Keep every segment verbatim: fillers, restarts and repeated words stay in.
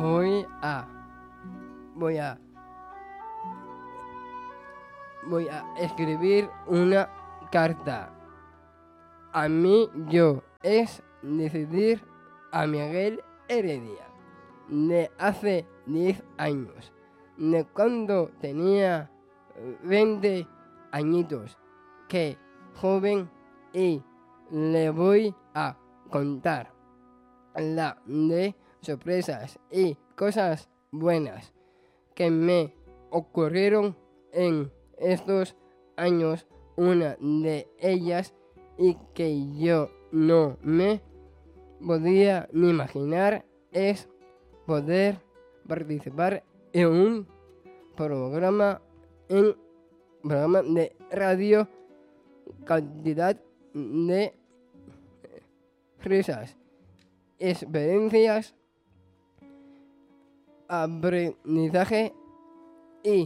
voy a, voy a, voy a escribir una carta. A mí yo es decidir a Miguel Heredia de hace diez años, de cuando tenía veinte añitos, que joven, y le voy a contar la de sorpresas y cosas buenas que me ocurrieron en estos años. Una de ellas, y que yo no me podía ni imaginar, es poder participar en un programa en programa de radio, cantidad de risas, experiencias, aprendizaje y,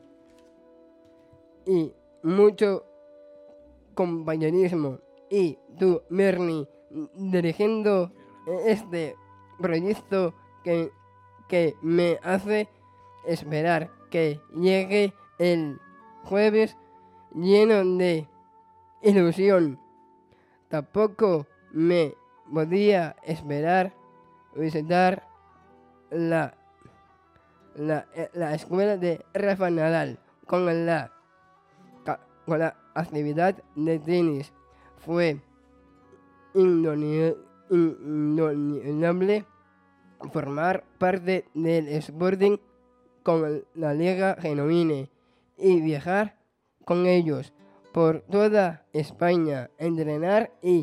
y mucho compañerismo. Y tú, Bernie, dirigiendo este proyecto que, que me hace esperar que llegue el jueves lleno de ilusión. Tampoco me podía esperar visitar la, la, la escuela de Rafa Nadal con la, con la actividad de tenis. Fue indudable formar parte del Sporting con la Liga Genuina y viajar con ellos por toda España, entrenar y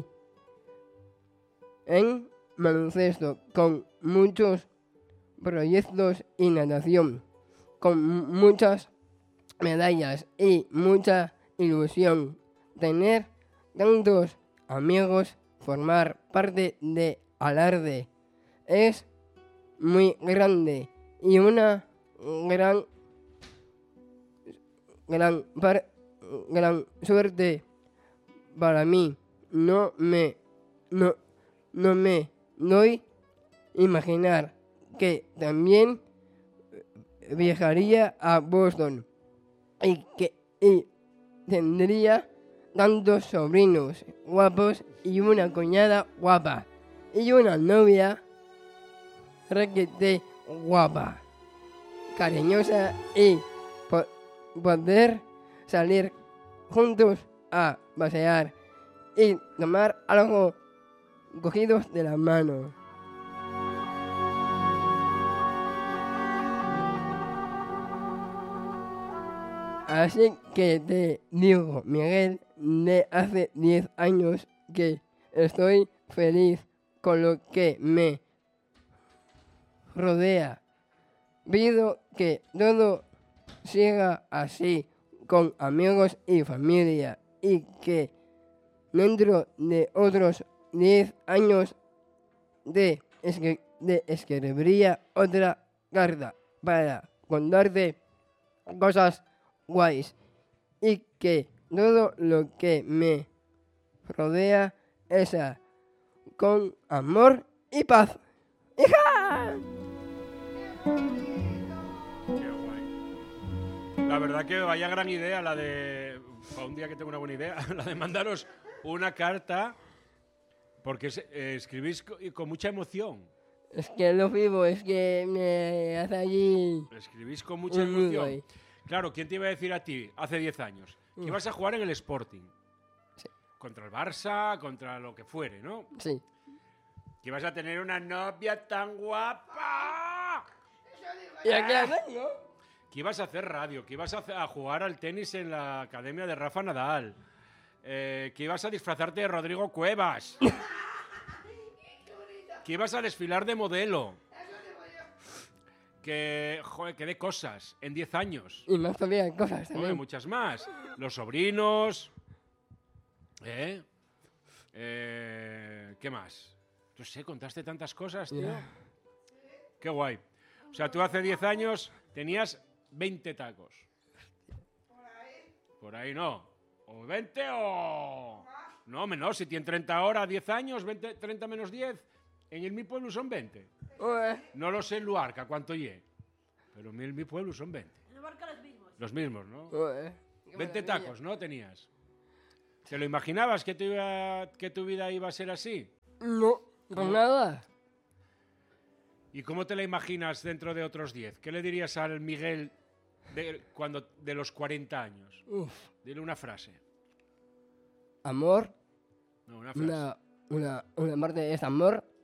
en baloncesto con muchos proyectos y natación, con muchas medallas y mucha ilusión. Tener tantos amigos, formar parte de Alarde es muy grande y una gran gran gran suerte para mí. No me no no me doy imaginar que también viajaría a Boston y que y tendría tantos sobrinos guapos y una cuñada guapa y una novia requete guapa, cariñosa, y po- poder salir juntos a pasear y tomar algo cogidos de la mano. Así que te digo, Miguel, de hace diez años, que estoy feliz con lo que me rodea. Pido que todo siga así, con amigos y familia, y que dentro de otros diez años de, escri- de escribiría otra carta para contarte cosas guays, y que todo lo que me rodea es con amor y paz. ¡Hija! Qué guay. La verdad que vaya gran idea la de, para un día que tengo una buena idea, la de mandaros una carta, porque es- eh, escribís co- y con mucha emoción. Es que lo vivo, es que me hace allí Escribís con mucha un nudo emoción. ahí. Claro, ¿quién te iba a decir a ti hace diez años? Que Mm. ibas a jugar en el Sporting. Sí. Contra el Barça, contra lo que fuere, ¿no? Sí. Que ibas a tener una novia tan guapa. Y aquí la tengo. Que ibas a hacer radio, que ibas a, hacer- a jugar al tenis en la academia de Rafa Nadal. Eh, que ibas a disfrazarte de Rodrigo Cuevas. Que ibas a desfilar de modelo. Que, joder, que de cosas en diez años. Y más todavía cosas Joder, también. muchas más. Los sobrinos. ¿Eh? Eh, ¿Qué más? No sé, contaste tantas cosas, tío. Ya. Qué guay. O sea, tú hace diez años tenías veinte tacos. Por ahí no. O veinte o... No, menos. Si tienen treinta ahora, diez años, veinte, treinta menos diez. En el mi pueblo son veinte. Joder. No lo sé en Luarca cuánto lle, pero en mi pueblo son veinte. En Luarca los mismos. Los mismos, ¿no? Joder. Qué veinte maravilla. tacos, ¿no? Tenías. ¿Te lo imaginabas que tu, iba- que tu vida iba a ser así? No, con nada. ¿Y cómo te la imaginas dentro de otros diez? ¿Qué le dirías al Miguel de, cuando, de los cuarenta años? Uf. Dile una frase. Amor. No, una frase. Una, una, una parte es amor.